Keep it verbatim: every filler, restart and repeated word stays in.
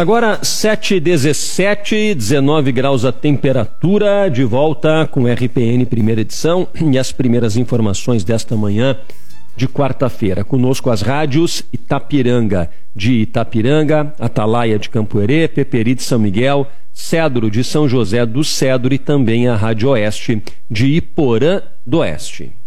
Agora sete e dezessete, dezenove graus a temperatura, de volta com R P N primeira edição e as primeiras informações desta manhã de quarta-feira. Conosco as rádios Itapiranga de Itapiranga, Atalaia de Campoerê, Peperi de São Miguel, Cedro de São José do Cedro e também a Rádio Oeste de Iporã do Oeste.